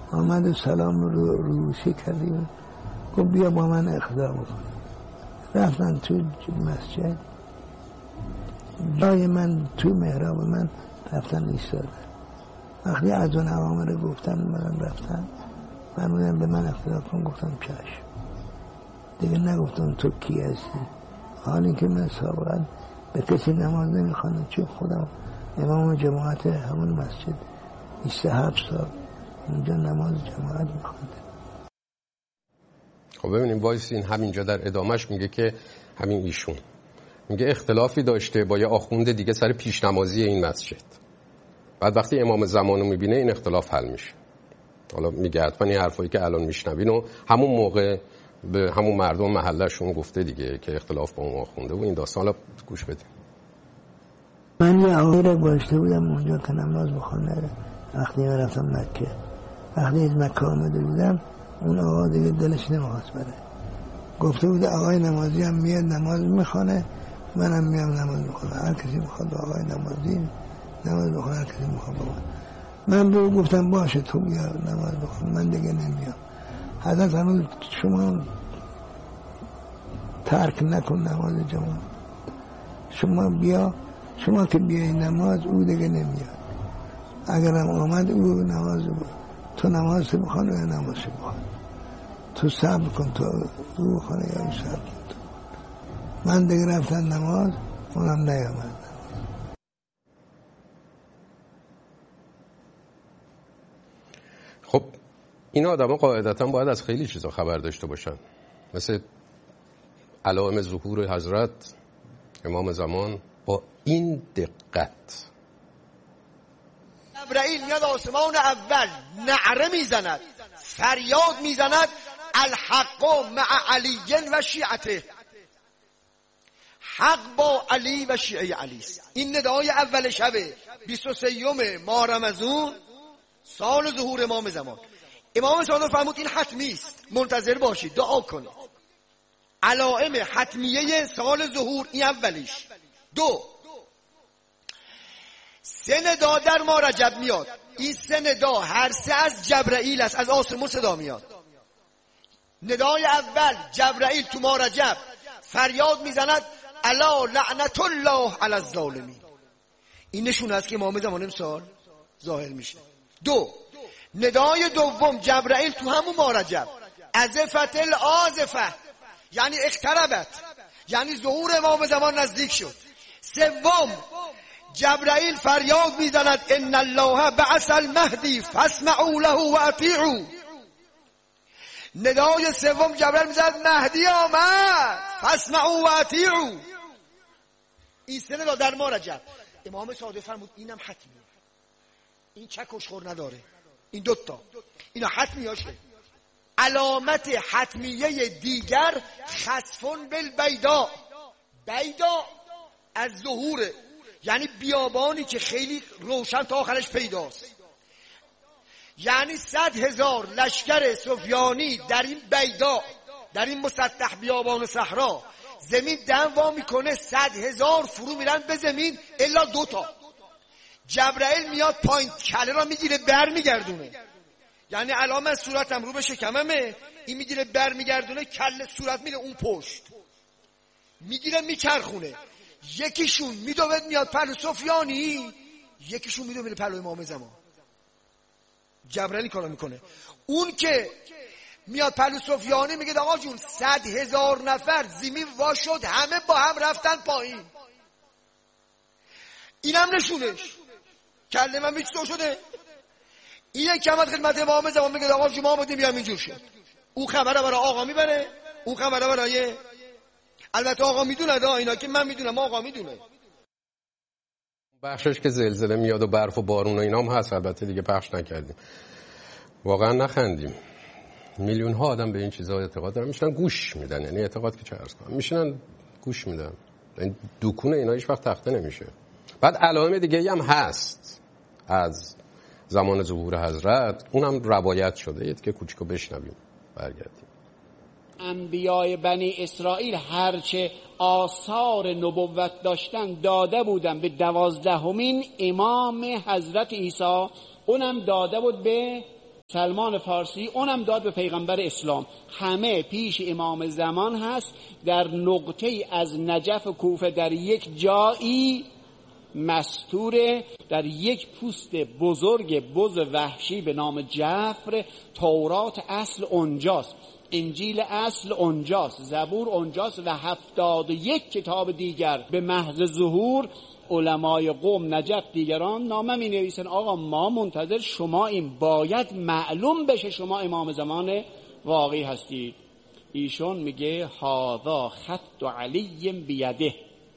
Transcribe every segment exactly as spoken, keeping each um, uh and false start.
آمد و سلام رو روسی کردیم، گفت بیا با من اقتدا بکن. رفتن تو مسجد، جای من تو محراب من رفتن ایستادن. وقتی از اون اوامر گفتن من رفتن، من بودم به من اقتدا کن، گفتم چشم. دیگه نگفتم تو کی هستی، حالی که من سابقا به کسی نماز نمیخواندم، چون خودم امام جماعت همون مسجد بیست و هفت سال اونجا نماز جماعت میخواندم. خب ببینیم وایسین، همینجا در ادامهش میگه که همین ایشون میگه اختلافی داشته با یه آخوند دیگه سر پیشنمازی این مسجد. بعد وقتی امام زمان رو میبینه این اختلاف حل میشه. حالا میگه حتما این حرفایی که الان میشنوین و همون موقع به همون مردم محلشون گفته دیگه که اختلاف با اون آخونده و این داستان. حالا گوش بدیم. من یه آقایی رو گذاشته بودم اونجا که نماز بخونه وقتی من رفتم مکه. وقتی از مکه آمده بودم اون آقا دیگه دلش نمیخواست بره، گفته بود آقای نمازی هم میاد نماز میخونه، منم میام نماز میخونم، هر کسی میخواد آقای نمازی نماز بخونه، هر کسی میخواد با من. من به او گفتم باشه تو بیا نماز بخون، من دیگه نمیام. حضرت فرمود شما ترک نکن نماز جماعت، شما بیا، شما که بیای نماز او دیگه نمیاد، اگرم آمد او نماز بود، تو نماز بخون یا نماز بخون، تو صبر کن تو او بخونه یا او صبر کن تو. من دیگه رفتن نماز، اونم نیامد. خب این آدم قاعدتا باید از خیلی چیزا خبر داشته باشن، مثل علائم ظهور حضرت امام زمان با این دقت. جبرائیل میاد آسمان اول نعره میزند، فریاد میزند الحق مع علی و شیعته، حق با علی و شیعه علی است. این ندای اول شبه بیست و سوم ماه رمضان سال ظهور امام زمان. امام صادق فرمود این حتمی است، منتظر باشید، دعا کنید. علائم حتمیه سال ظهور این اولیش. دو، سه ندا در ماه رجب میاد. این سه ندا هر سه از جبرائیل است، از آسمون صدا میاد. ندای اول جبرائیل تو ماه رجب فریاد میزند الا لعنت الله علی الظالمین. این نشون است که امام زمان امسال ظاهر میشه. دو، ندای دوم جبرائیل تو همون ماه رجب ازفت الازفه، یعنی اقتربت، یعنی ظهور امام زمان نزدیک شد. سوم، جبرائیل فریاد میزند ان الله بعث المهدی فاسمعوا له و اطیعوا. ندای سوم جبرائیل میزند مهدی آمد فاسمعوا و اطیعوا. این سه ندا در ماه رجب. امام صادق فرمود اینم حتمیه، این چکش خور نداره، این دوتا اینا حتمی هاشه. علامت حتمیه دیگر خسفون بالبیدا، بیدا از ظهوره، یعنی بیابانی که خیلی روشن تا آخرش پیداست. یعنی صد هزار لشکر سفیانی در این بیدا، در این مسطح بیابان و صحرا، زمین دم وا میکنه، صد هزار فرو میرن به زمین الا دوتا. جبرائیل میاد پایین کله را میگیره بر میگردونه، یعنی الان من صورتم رو به شکممه، این میگیره بر میگردونه، کله صورت میره اون پشت، میگیره میچرخونه. یکیشون میدوید میاد پهلو سفیانی، یکیشون میدوید میره پهلو امام زمان. جبرائیل کارو میکنه. اون که میاد پهلو سفیانی میگه آقا جون صد هزار نفر زمین وا شد، همه با هم رفتن پایین. اینم نشونش کله من میچ شده. این یک کمت خدمت امام زمان میگه آقا جون ما آمدیم بیام اینجور شد. اون خبره برای آقا میبره، اون خبره برای، البته آقا میدونه دا اینا که من میدونم، آقا میدونه. بخشش که زلزله میاد و برف و بارون و اینا هم هست، البته دیگه پخش نکردیم. واقعا نخندیم. میلیون ها آدم به این چیزها اعتقاد دارن، میشنن گوش میدن، یعنی اعتقاد که چه عرض کنم، میشنن گوش میدن. این دکون اینا هیچ وقت تخته نمیشه. بعد علائم دیگه هم هست از زمان ظهور حضرت، اونم روایت شده، یه که کوچیکو بشنویم برگردیم. انبیای بنی اسرائیل هرچه آثار نبوت داشتن داده بودن به دوازدهمین امام حضرت عیسی، اونم داده بود به سلمان فارسی اونم داد به پیغمبر اسلام. همه پیش امام زمان هست، در نقطه از نجف کوفه در یک جایی مستوره، در یک پوست بزرگ بز وحشی به نام جفر. تورات اصل اونجاست، انجیل اصل اونجاست، زبور اونجاست و هفتاد و یک کتاب دیگر. به محض ظهور علمای قوم نجف دیگران نامه می نویسن آقا ما منتظر شما این باید معلوم بشه شما امام زمان واقعی هستید. ایشون میگه هذا خط علی بیده،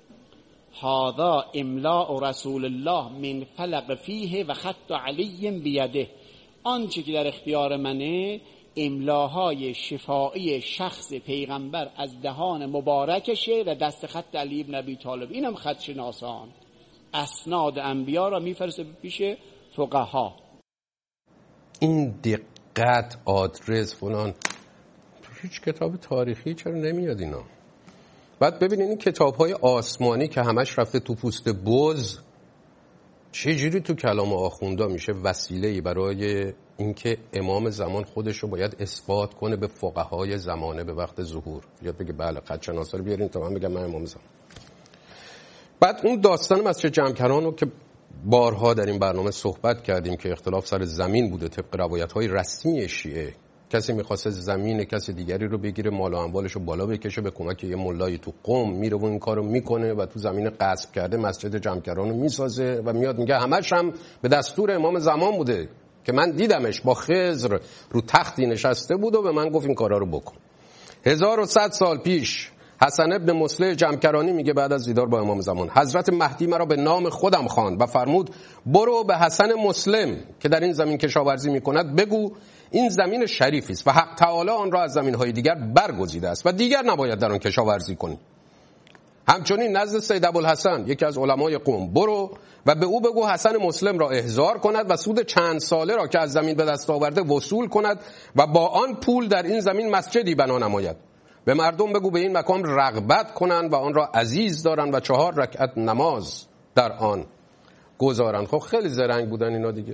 هذا املاء رسول الله من فلق فیه و خط علی بیده. آنچه که در اختیار منه املاهای شفائی شخص پیغمبر از دهان مبارکشه و دست خط علی بن ابی طالب. اینم خط شناسان اسناد انبیا را میفرسته پیش فقها. این دقت، آدرس فلان تو هیچ کتاب تاریخی چرا نمیاد اینا؟ بعد ببینید این کتاب‌های آسمانی که همش رفته تو پوست بز چجوری تو کلام آخوندا میشه وسیله‌ای برای اینکه امام زمان خودش رو باید اثبات کنه به فقهای زمانه به وقت ظهور، یا بگه بله خدشناسا رو بیارین تا من بگم من امام زمان. بعد اون داستان مسجد جمکران رو که بارها در این برنامه صحبت کردیم که اختلاف سر زمین بوده طبق روایت‌های رسمی شیعه. کسی می‌خواسته زمین کسی دیگری رو بگیره، مال و اموالش رو بالا بکشه، به کمک یه ملایی تو قم میره و این کارو میکنه و تو زمین غصب کرده مسجد جمکران رو میسازه و میاد میگه همش هم به دستور امام زمان بوده که من دیدمش با خضر رو تختی نشسته بود و به من گفت این کارا رو بکن. هزار و صد سال پیش حسن ابن مصلح جمکرانی میگه بعد از دیدار با امام زمان حضرت مهدی مرا به نام خودم خواند و فرمود برو به حسن مسلم که در این زمین کشاورزی میکند بگو این زمین شریفی است و حق تعالی آن را از زمینهای دیگر برگزیده است و دیگر نباید در آن کشاورزی کنی. همچنین نزد سید ابوالحسن یکی از علمای قوم برو و به او بگو حسن مسلم را احضار کند و سود چند ساله را که از زمین به دست آورده وصول کند و با آن پول در این زمین مسجدی بنا نماید. به مردم بگو به این مکان رغبت کنند و آن را عزیز دارند و چهار رکعت نماز در آن گذارند. خب خیلی زرنگ بودن اینا دیگه،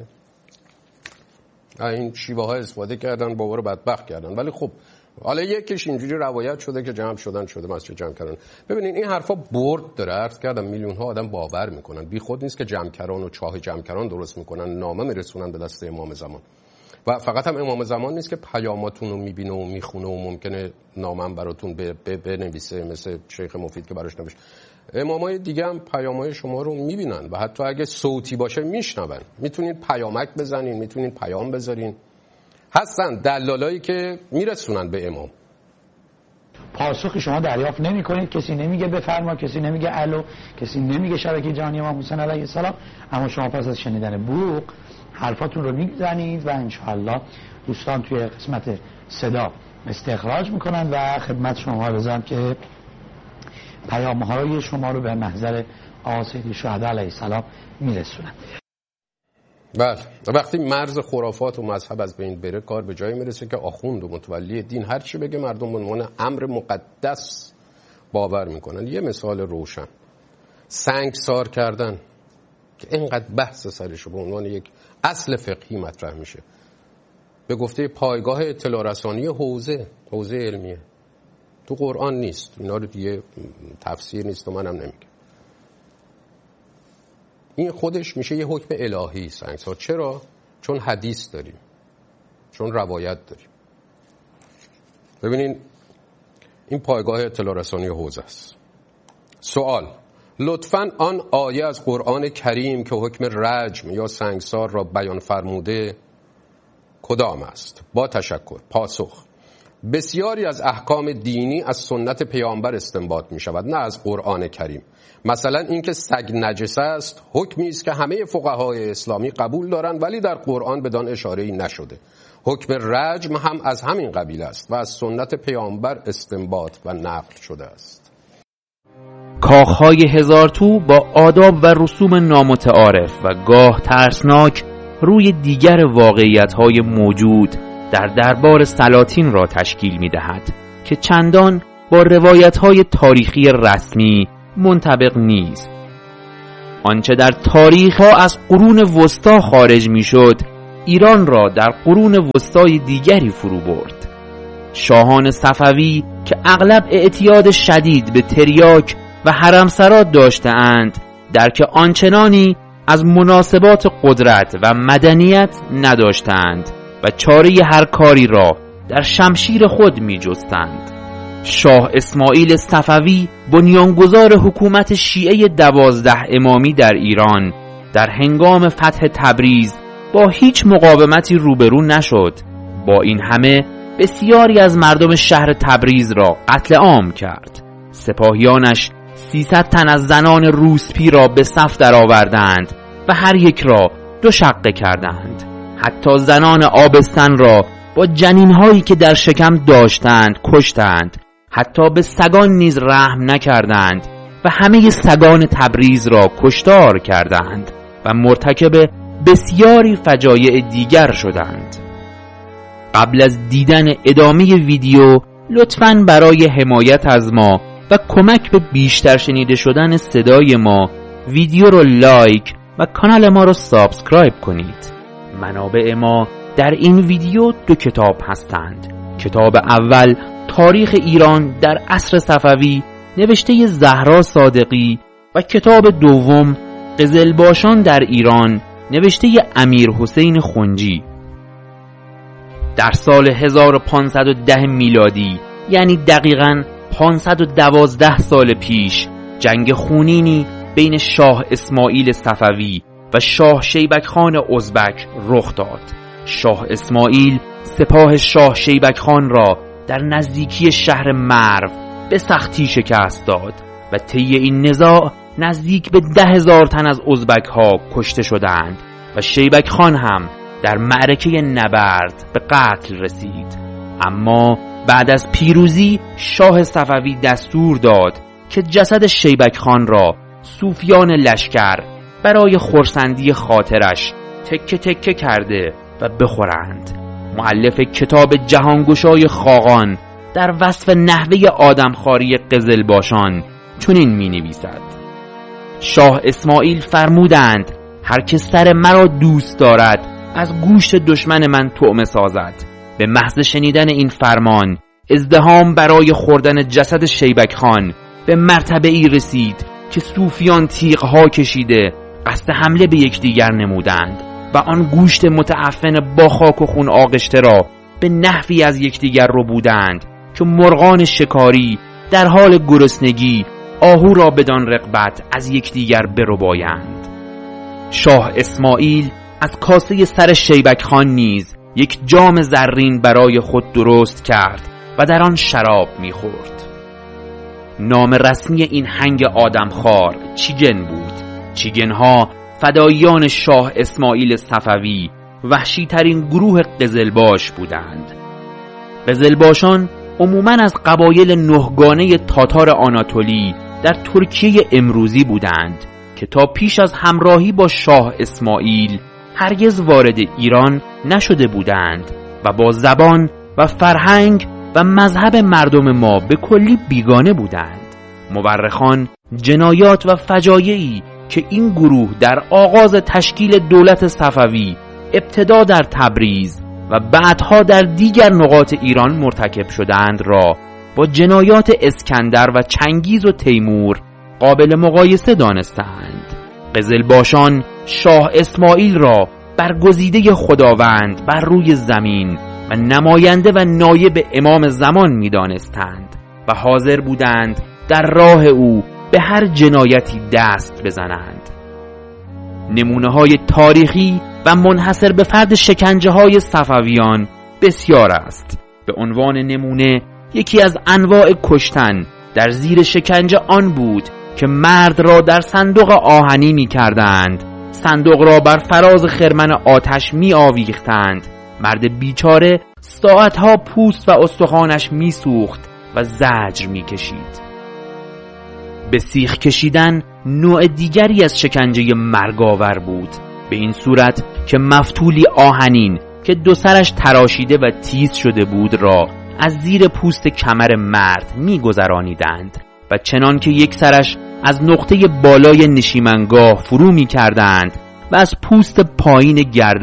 این شیوه ها استفاده کردن، بابا رو بدبخت کردن. ولی خب حالا یکیش اینجوری روایت شده که جمع شدن شده مسجد جمکران. ببینین این حرفا برد داره، عرض کردم میلیون ها آدم باور میکنن، بی خود نیست که جمکران و چاه جمکران درست میکنن، نامه میرسونن به دست امام زمان. و فقط هم امام زمان نیست که پیاماتون رو میبینه و میخونه و ممکنه نامم براتون بنویسه مثل شیخ مفید که براش نوشت. امامای دیگه هم پیامای شما رو میبینن و حتی اگه صوتی باشه میشنون. میتونید پیامک بزنین، میتونید پیام بذارین. هستن دلالایی که میرسونن به امام. پاسخ شما دریافت نمی کنید، کسی نمیگه بفرما، کسی نمیگه الو، کسی نمیگه شبکه جهانی امام حسین علیه السلام، اما شما پس از شنیدن بوق حرفاتون رو میزنید و انشاءالله دوستان توی قسمت صدا استخراج میکنن و خدمت شما رسان که پیام‌های شما رو به محضر آقا سید شهدا علیه السلام میرسونن. بله، وقتی مرز خرافات و مذهب از بین بره کار به جایی میرسه که آخوند و متولی دین هر چی بگه مردم به عنوان امر مقدس باور میکنن. یه مثال روشن، سنگسار کردن که اینقدر بحث سرش به عنوان یک اصل فقهی مطرح میشه، به گفته پایگاه اطلاع رسانی حوزه حوزه علمیه، تو قرآن نیست، اینا رو دیگه تفسیر نیست و منم نمیگم. این خودش میشه یه حکم الهی سنگسار. چرا؟ چون حدیث داریم، چون روایت داریم. ببینین این پایگاه اطلاع رسانی حوزه است. سوال: لطفاً آن آیه از قرآن کریم که حکم رجم یا سنگسار را بیان فرموده کدام است؟ با تشکر. پاسخ: بسیاری از احکام دینی از سنت پیامبر استنباط می شود، نه از قرآن کریم. مثلا اینکه سگ نجس است حکمی است که همه فقهای اسلامی قبول دارند ولی در قرآن بدان اشاره‌ای نشده. حکم رجم هم از همین قبیل است و از سنت پیامبر استنباط و نقل شده است. کاخهای هزار تو با آداب و رسوم نامتعارف و گاه ترسناک روی دیگر واقعیت‌های موجود در دربار سلاطین را تشکیل می‌دهد که چندان با روایت‌های تاریخی رسمی منطبق نیست. آنچه در تاریخ‌ها از قرون وسطا خارج می‌شد ایران را در قرون وسطای دیگری فرو برد. شاهان صفوی که اغلب اعتیاد شدید به تریاک و حرمسرا داشته‌اند، درک آنچنانی از مناسبات قدرت و مدنیت نداشتند و چاره هر کاری را در شمشیر خود می جستند. شاه اسماعیل صفوی بنیانگذار حکومت شیعه دوازده امامی در ایران در هنگام فتح تبریز با هیچ مقاومتی روبرو نشد. با این همه بسیاری از مردم شهر تبریز را قتل عام کرد. سپاهیانش سیصد تن از زنان روسپی را به صف درآوردند و هر یک را دو شقه کردند. حتی زنان آبستن را با جنینهایی که در شکم داشتند کشتند. حتی به سگان نیز رحم نکردند و همه سگان تبریز را کشتار کردند و مرتکب بسیاری فجایع دیگر شدند. قبل از دیدن ادامه ویدیو لطفاً برای حمایت از ما و کمک به بیشتر شنیده شدن صدای ما ویدیو رو لایک و کانال ما رو سابسکرایب کنید. منابع ما در این ویدیو دو کتاب هستند. کتاب اول تاریخ ایران در عصر صفوی نوشته زهرا صادقی و کتاب دوم قزلباشان در ایران نوشته امیر حسین خنجی. در سال هزار و پانصد و ده میلادی، یعنی دقیقاً پانصد و دوازده سال پیش، جنگ خونینی بین شاه اسماعیل صفوی و شاه شیبک خان ازبک رخ داد. شاه اسماعیل سپاه شاه شیبک خان را در نزدیکی شهر مرو به سختی شکست داد و طی این نزاع نزدیک به ده هزار تن از ازبک ها کشته شدند و شیبک خان هم در معرکه نبرد به قتل رسید. اما بعد از پیروزی شاه صفوی دستور داد که جسد شیبک خان را صوفیان لشکر برای خرسندی خاطرش تکه تکه کرده و بخورند. مؤلف کتاب جهانگشای خاقان در وصف نحوه آدمخواری قزلباشان چنین می نویسد: شاه اسماعیل فرمودند هر که سر مرا دوست دارد از گوشت دشمن من طعمه سازد. به محض شنیدن این فرمان ازدحام برای خوردن جسد شیبک خان به مرتبه ای رسید که صوفیان تیغ‌ها کشیده قصد حمله به یکدیگر نمودند و آن گوشت متعفن با خاک و خون آغشته را به نحوی از یکدیگر رو بودند که مرغان شکاری در حال گرسنگی آهو را بدان رغبت از یکدیگر بربایند. شاه اسماعیل از کاسه سر شیبک خان نیز یک جام زرین برای خود درست کرد و در آن شراب می‌خورد. نام رسمی این هنگ آدمخوار چیگن بود. چیگن‌ها فداییان شاه اسماعیل صفوی، وحشی ترین گروه قزلباش بودند. قزلباشان عموماً از قبایل نهگانه تاتار آناتولی در ترکیه امروزی بودند که تا پیش از همراهی با شاه اسماعیل هرگز وارد ایران نشده بودند و با زبان و فرهنگ و مذهب مردم ما به کلی بیگانه بودند. مورخان جنایات و فجایعی که این گروه در آغاز تشکیل دولت صفوی ابتدا در تبریز و بعدها در دیگر نقاط ایران مرتکب شدند را با جنایات اسکندر و چنگیز و تیمور قابل مقایسه دانستند. قزلباشان شاه اسماعیل را برگزیده خداوند بر روی زمین و نماینده و نایب امام زمان می دانستند و حاضر بودند در راه او به هر جنایتی دست بزنند. نمونه های تاریخی و منحصر به فرد شکنجه های صفویان بسیار است. به عنوان نمونه یکی از انواع کشتن در زیر شکنجه آن بود که مرد را در صندوق آهنی می کردند، صندوق را بر فراز خرمن آتش می آویختند. مرد بیچاره ساعتها پوست و استخوانش می سوخت و زجر می کشید. به سیخ کشیدن نوع دیگری از شکنجه مرگاور بود، به این صورت که مفتولی آهنین که دو سرش تراشیده و تیز شده بود را از زیر پوست کمر مرد می گذرانیدند و چنان که یک سرش از نقطه بالای نشیمنگاه فرو می کردند و از پوست پایین گردن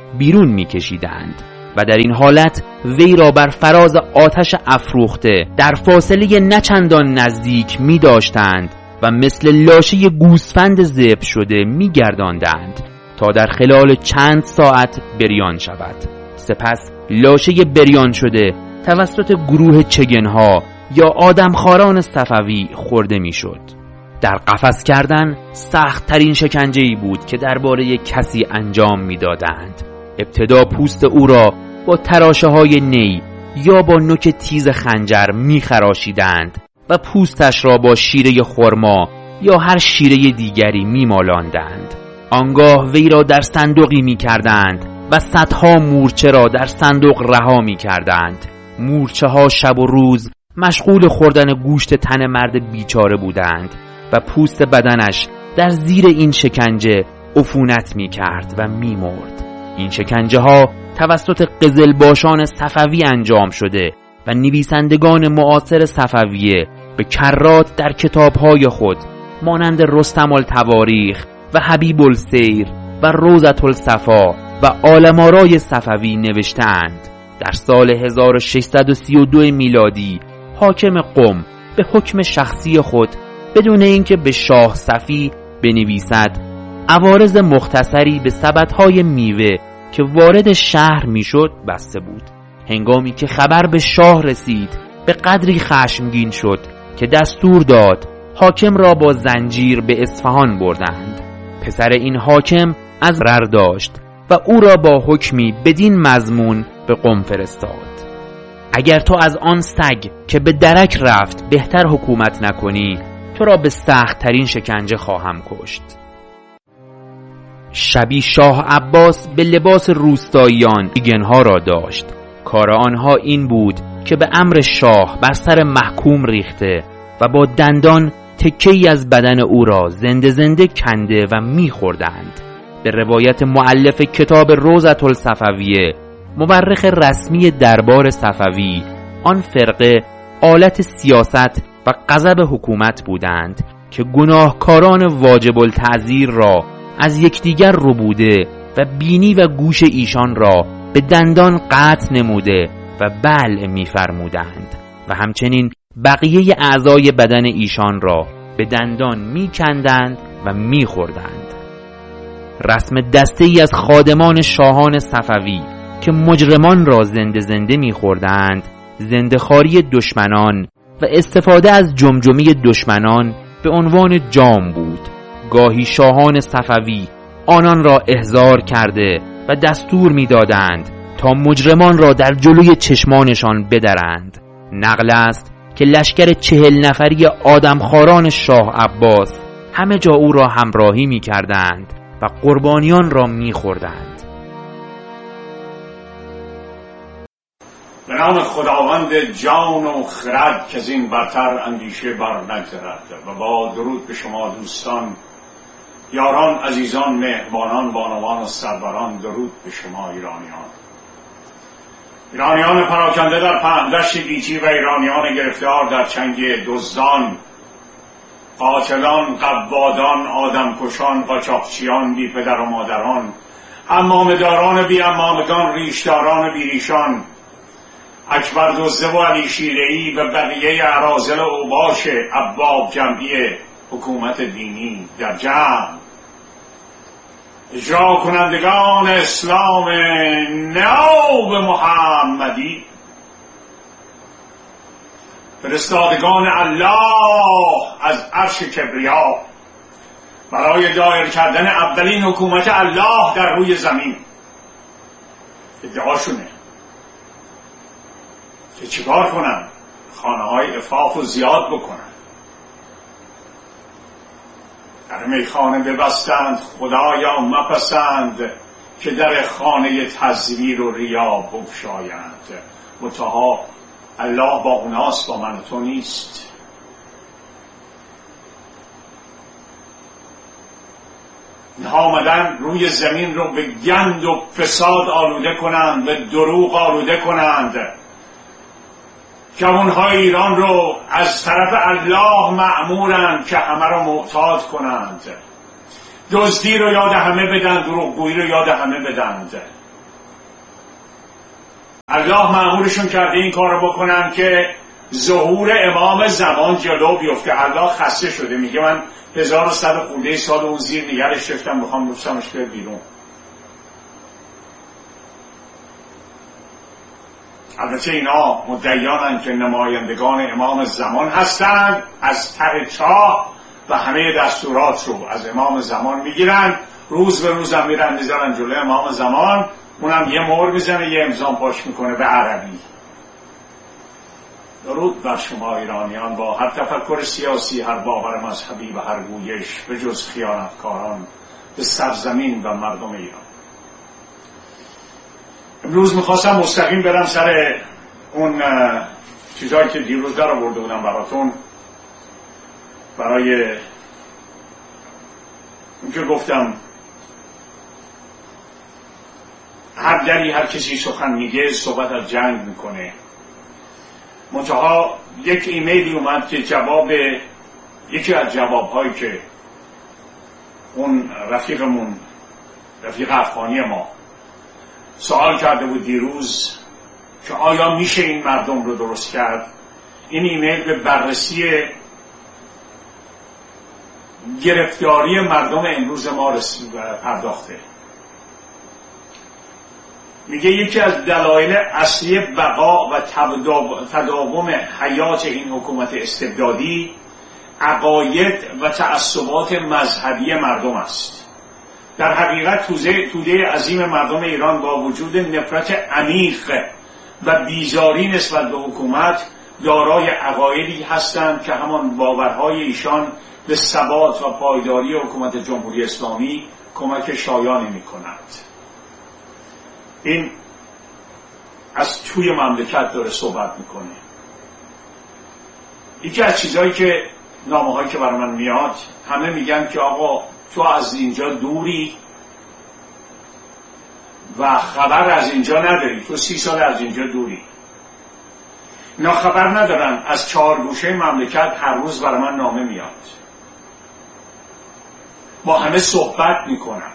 بیرون می‌کشیدند و در این حالت وی را بر فراز آتش افروخته در فاصله نچندان نزدیک می‌داشتند و مثل لاشه گوسفند ذبح شده می‌گرداندند تا در خلال چند ساعت بریان شود. سپس لاشه بریان شده توسط گروه چگنها یا آدمخواران صفوی خورده میشد. در قفس کردن سخت ترین شکنجه‌ای بود که درباره کسی انجام میدادند. ابتدا پوست او را با تراشه های نی یا با نوک تیز خنجر میخراشیدند و پوستش را با شیره خرما یا هر شیره دیگری میمالاندند. آنگاه وی را در صندوقی میکردند و صدها مورچه را در صندوق رها میکردند. مورچه ها شب و روز مشغول خوردن گوشت تن مرد بیچاره بودند و پوست بدنش در زیر این شکنجه عفونت میکرد و میمرد. این شکنجه ها توسط قزلباشان صفوی انجام شده و نویسندگان معاصر صفویه به کرات در کتابهای خود مانند رستم التواریخ و حبیب السیر و روضة الصفا و عالم‌آرای صفوی نوشتند. در سال هزار و ششصد و سی و دو میلادی حاکم قم به حکم شخصی خود بدون اینکه به شاه صفی بنویسد عوارض مختصری به سبدهای میوه که وارد شهر میشد بسته بود. هنگامی که خبر به شاه رسید به قدری خشمگین شد که دستور داد حاکم را با زنجیر به اصفهان بردند. پسر این حاکم از رر داشت و او را با حکمی بدین مضمون به قم فرستاد: اگر تو از آن سگ که به درک رفت بهتر حکومت نکنی، تو را به سخت ترین شکنجه خواهم کشت. شبی شاه عباس به لباس روستاییان چگنها را داشت. کار آنها این بود که به امر شاه بر سر محکوم ریخته و با دندان تکه‌ای از بدن او را زنده زنده کنده و می‌خوردند. به روایت مؤلف کتاب روضة الصفویه، مورخ رسمی دربار صفوی، آن فرقه آلت سیاست و غضب حکومت بودند که گناهکاران واجب التعزیر را از یکدیگر ربوده و بینی و گوش ایشان را به دندان قطع نموده و بلع می‌فرمودند و همچنین بقیه اعضای بدن ایشان را به دندان می‌کندند و می‌خوردند. رسم دسته ای از خادمان شاهان صفوی که مجرمان را زنده زنده می‌خوردند، زنده‌خواری دشمنان و استفاده از جمجمه دشمنان به عنوان جام بود. گاهی شاهان صفوی آنان را احضار کرده و دستور می‌دادند تا مجرمان را در جلوی چشمانشان بدرند. نقل است که لشکر چهل نفری آدمخواران شاه عباس همه جا او را همراهی می‌کردند و قربانیان را می‌خوردند. به نام خداوند جان و خرد که از این برتر اندیشه بر نگذرد و با درود به شما دوستان، یاران، عزیزان، مهربانان، بانوان و سروران، درود به شما ایرانیان. ایرانیان پراکنده در پهندشت گیتی و ایرانیان گرفتار در چنگ دزدان، قاتلان، قبادان، آدمکشان، قاچاقچیان، بی پدر و مادران، حمامداران بی حمامگان، ریشداران بی ریشان، اکبر دزده و علی شیره‌ای و بقیه اراذل و اوباش ابواب جمعی حکومت دینی در جمع، اجرا کنندگان اسلام ناب محمدی، فرستادگان الله از عرش کبریا برای دایر کردن اولین حکومت الله در روی زمین. ادعاشونه که چیکار کنن؟ خانه های عفاف و زیاد بکنن، در میخانه ببستند، خدایا مپسند که در خانه تزویر و ریا بگشایند. متها الله با اوناست، با من و تو نیست. اینها آمدن روی زمین رو به گند و فساد آلوده کنند، به دروغ آلوده کنند، جوانهای ایران رو از طرف الله مأمورند که همه رو معتاد کنند، دزدی رو یاد همه بدن، دروغگویی رو یاد همه بدند. الله مأمورشون کرده این کار رو بکنن که ظهور امام زمان جلو بیفته. الله خسته شده، میگه من هزار و صد خورده سال اون زیر نگرش داشتم، میخوام بفرستمش که بیرون. البته اینا مدعیانن که نمایندگان امام زمان هستند، از ته چاه و همه دستورات رو از امام زمان میگیرن، روز به روز هم میرن میذارن جلوی امام زمان، اونم یه مهر میزنه یه امضا پاش میکنه به عربی. درود بر شما ایرانیان با هر تفکر سیاسی، هر باور مذهبی و هر گویش به جز خیانتکاران به سرزمین و مردم ایران. امروز میخواستم مستقیم برم سر اون چیزایی که دیروز در آورده بودم براتون، برای اون که گفتم هر دری هر کسی سخن میگه صحبت از جنگ میکنه. منتها یک ایمیلی اومد که جواب یکی از جوابهایی که اون رفیقمون رفیق افغانی ما سوال کرده بود دیروز که آیا میشه این مردم رو درست کرد، این ایمیل به بررسی گرفتاری مردم امروز ما رسید و پرداخته. میگه یکی از دلایل اصلی بقا و تداوم حیات این حکومت استبدادی عقاید و تعصبات مذهبی مردم است. در حقیقت توده, توده عظیم مردم ایران با وجود نفرت عمیق و بیزاری نسبت به حکومت دارای عقایدی هستند که همان باورهای ایشان به ثبات و پایداری حکومت جمهوری اسلامی کمک شایانی می کند. این از توی مملکت داره صحبت میکنه. یکی از چیزهایی که نامه هایی که برای من میاد همه میگن که آقا تو از اینجا دوری و خبر از اینجا نداری، تو سی سال از اینجا دوری. اینا خبر ندارن از چهار گوشه مملکت هر روز برای من نامه میاد، با همه صحبت میکنن.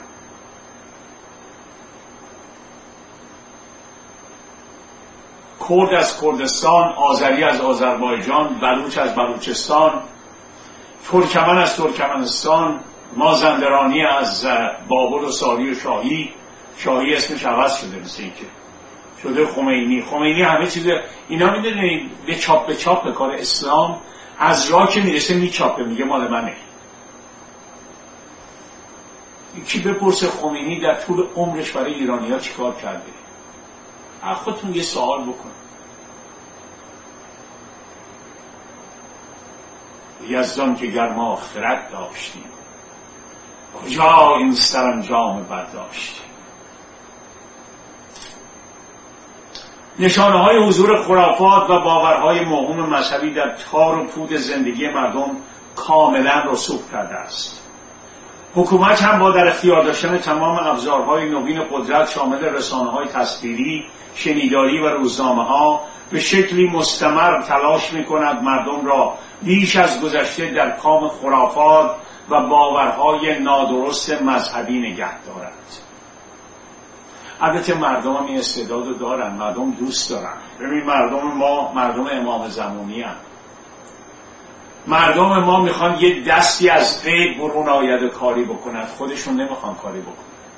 کرد از کردستان، آذری از آذربایجان، بلوچ از بلوچستان، ترکمن از ترکمنستان، مازندرانی از بابل و ساری و شاهی. شاهی اسمش عوض شده مثل این که شده خمینی. خمینی همه چیز اینا میدونید به چاپ به چاپ به کار اسلام از راه که میرسه میچاپه، میگه مال منه. یکی بپرسه خمینی در طول عمرش برای ایرانی ها چیکار کرده؟ خودتون یه سوال بکن. یزدان که گر ما خرد داشتیم کجا این سرانجام برداشتیم. نشانه های حضور خرافات و باورهای موهوم مذهبی در تار و پود زندگی مردم کاملا رسوخ کرده است. حکومت هم با در اختیار داشتن تمام ابزارهای نوین قدرت شامل رسانه‌های تصویری، شنیداری و روزنامه‌ها به شکلی مستمر تلاش می‌کند مردم را بیش از گذشته در کام خرافات و باورهای نادرست مذهبی نگه دارد. البته مردم هم این استعداد رو دارن، مردم دوست دارن. ببین مردم ما مردم امام زمانی هم. مردم ما میخوان یه دستی از غیب برون آید کاری بکنن، خودشون نمیخوان کاری بکنن.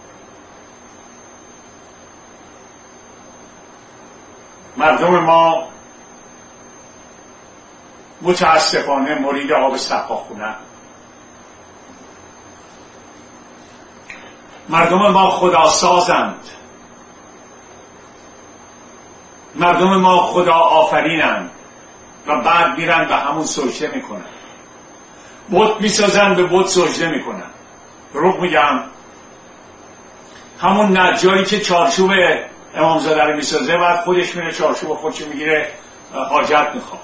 مردم ما متاسفانه مرید آب سقاخونه. مردم ما خداسازند. مردم ما خدا آفرینند و بعد میرن به همون سجده میکنن. بت میسازن، به بت سجده میکنن. دروغ میگم؟ همون نجاری که چارچوب امامزاده رو میسازه بعد خودش میره چارچوب خودش میگیره حاجت میخواد.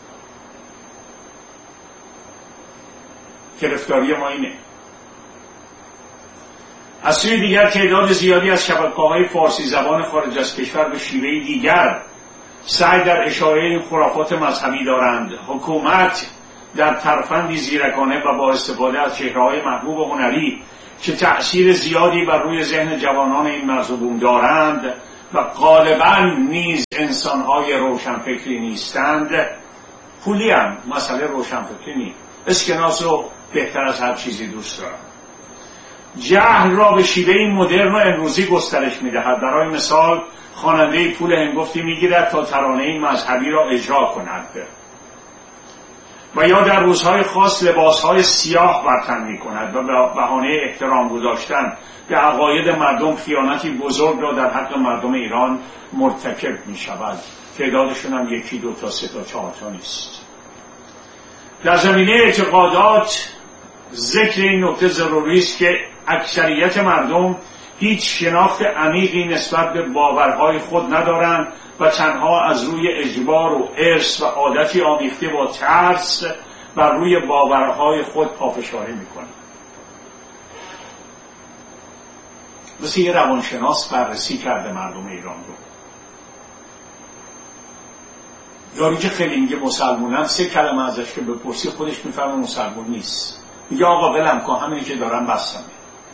گرفتاری ما اینه. از سوی دیگر تعداد زیادی از شبکه‌های فارسی زبان خارج از کشور به شیوهی دیگر سعی در اشاره این خرافات مذهبی دارند. حکومت در ترفندی زیرکانه و با استفاده از چهره‌های محبوب و هنری که تأثیر زیادی بر روی ذهن جوانان این مرز و بوم دارند و غالبا نیز انسانهای روشنفکری نیستند، پولی هم مسئله روشنفکری نیست. اسکناس رو بهتر از هر چیزی دوست دارم. جهل را به شیوه مدرن و امروزی گسترش می‌دهد. برای مثال خواننده پول هنگفتی می‌گیرد تا ترانه مذهبی را اجرا کند و یا در روزهای خاص لباسهای سیاه بر تن می‌کند و به بهانه احترام گذاشتن به عقاید مردم خیانتی بزرگ را در حق مردم ایران مرتکب می‌شود. تعدادشون هم یکی دو تا سه تا چهار تا نیست. در زمینه اعتقادات ذکر این نکته ضروری است که اکثریت مردم هیچ شناخت عمیقی نسبت به باورهای خود ندارند و تنها از روی اجبار و ارث و عادتی آمیخته با ترس بر روی باورهای خود پافشاری میکنند. مثل یه روانشناس بررسی کرده مردم ایران رو. یاری که خیلی میگه مسلمونم، سه کلمه ازش که بپرسی خودش میفهمه مسلمون نیست. میگه آقا ولم کن، همینی که دارم بستمه.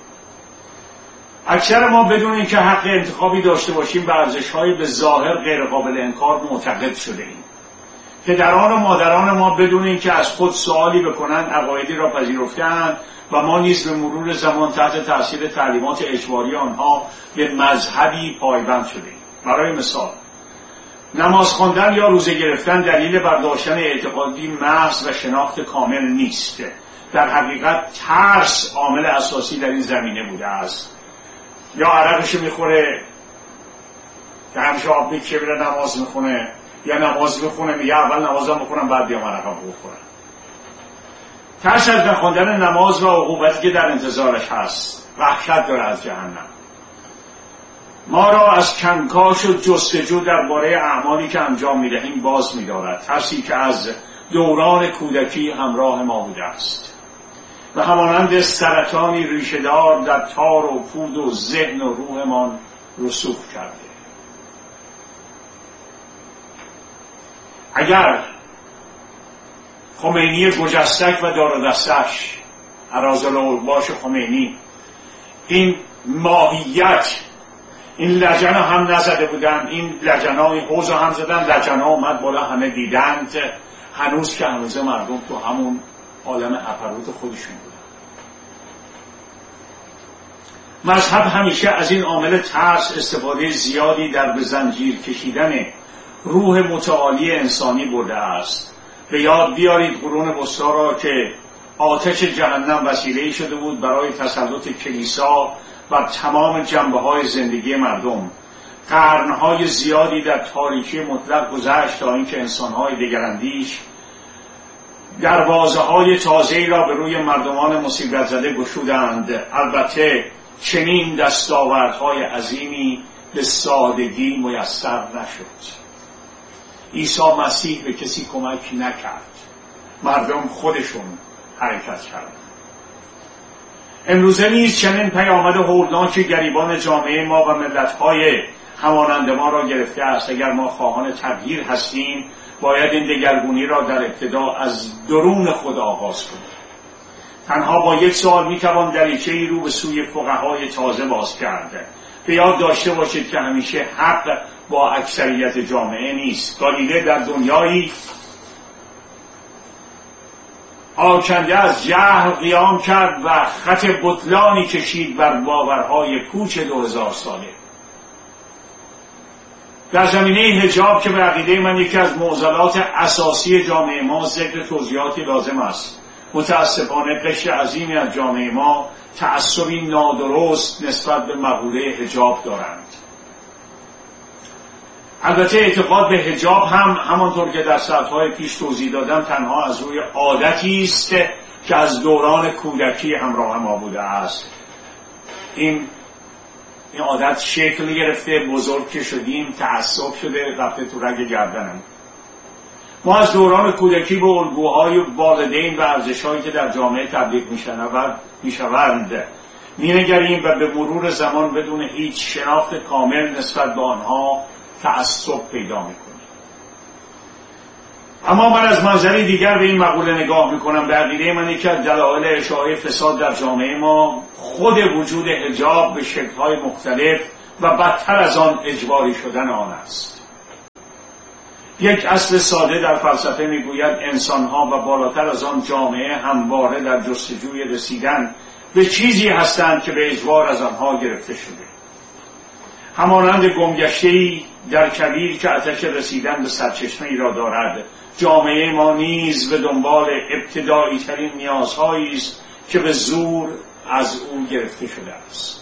اکثر ما بدون اینکه حق انتخابی داشته باشیم به ارزش‌های به ظاهر غیر قابل انکار معتقد شده ایم. پدران و مادران ما بدون اینکه از خود سوالی بکنند عقایدی را پذیرفتند و ما نیز به مرور زمان تحت تاثیر تعلیمات اجباری آنها به مذهبی پایبند شدیم. برای مثال نماز خواندن یا روزه گرفتن دلیل برداشتن اعتقادی محض و شناخت کامل نیست. در حقیقت ترس عامل اساسی در این زمینه بوده است. یا عرقشو میخوره که همیشه آب میکشه بره نماز میخونه، یا نماز میخونه میگه اول نمازم بخونم بعد بیام عرقم بخورم. ترس از نخوندن نماز و عقوبتی که در انتظارش هست، وحشت داره از جهنم. ما را از کنکاش و جستجو درباره اعمالی که انجام میدهیم باز میدارد. ترسی که از دوران کودکی همراه ما بوده است و همانند سرطانی ریشه‌دار در تار و پود و ذهن و روحمان رسوخ کرده. اگر خمینی گجستک و دار و دستش اراذالاولباش خمینی این ماهیت این لجن هم نزده بودن، این لجنای حوض هم زدن، لجن ها اومد بالا همه دیدند، هنوز که هنوز مردم تو همون عالم اپروت خودشون بودن. مذهب همیشه از این عامل ترس استفاده زیادی در به زنجیر کشیدن روح متعالی انسانی برده است. به یاد بیارید قرون وسطی را که آتش جهنم وسیله‌ای شده بود برای تسلط کلیسا بر تمام جنبه‌های زندگی مردم. قرن‌های زیادی در تاریکی مطلق گذشت تا اینکه انسان‌های دگراندیش دروازه‌های تازه‌ای را به روی مردمان مصیبت زده گشودند. البته چنین دستاوردهای عظیمی به سادگی میسر نشد. عیسی مسیح به کسی کمک نکرد، مردم خودشون حرکت کردند. امروزه نیز چنین پیامد هولناک گریبان جامعه ما و ملت‌های همانند ما را گرفته است. اگر ما خواهان تغییر هستیم باید این دگرگونی را در ابتدا از درون خود آغاز کنیم. تنها با یک سوال میتوان دریچه‌ای رو به سوی فقهای تازه باز کرد. به یاد داشته باشید که همیشه حق با اکثریت جامعه نیست. گالیله در دنیایی آکنده از جهل قیام کرد و خط بطلانی کشید بر باورهای پوچ دو هزار ساله. در زمینه حجاب که به عقیده من یکی از معضلات اساسی جامعه ما ذکر توضیحاتی لازم است. متاسفانه قشر عظیمی از جامعه ما تعصبی نادرست نسبت به مقوله حجاب دارند. البته اعتقاد به حجاب هم همانطور که در سطرهای پیش توضیح دادم تنها از روی عادتی است که از دوران کودکی همراه ما بوده است. این این عادت شکل گرفته، بزرگ که شدیم، تعصب شده، رفته تو رگ گردنم. ما از دوران کودکی به الگوهای والدین و ارزش‌هایی که در جامعه تبلیغ می‌شوند می‌نگریم و به مرور زمان بدون هیچ شناخت کامل نسبت به آنها تعصب پیدا می‌کنیم. اما من از منظری دیگر به این مقوله نگاه می‌کنم. به عقیده من یکی از دلایل اشاعه فساد در جامعه ما خود وجود حجاب به شکل‌های مختلف و بدتر از آن اجباری شدن آن است. یک اصل ساده در فلسفه میگوید انسانها و بالاتر از آن جامعه همواره در جستجوی رسیدن به چیزی هستند که به اجبار از آنها گرفته شده. همانند گمگشته‌ای در کویر که آتش رسیدن به سرچشمه‌ای را دارد، جامعه ما نیز به دنبال ابتدایی ترین نیازهایی است که به زور از او گرفته شده است.